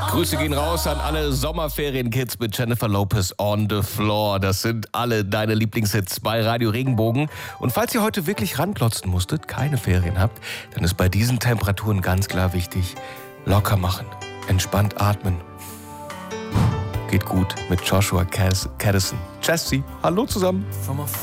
Grüße gehen raus an alle Sommerferien-Kids mit Jennifer Lopez on the Floor. Das sind alle deine Lieblingshits bei Radio Regenbogen. Und falls ihr heute wirklich ranklotzen musstet, keine Ferien habt, dann ist bei diesen Temperaturen ganz klar wichtig, locker machen, entspannt atmen. Geht gut mit Joshua Caddison. Jesse, hallo zusammen.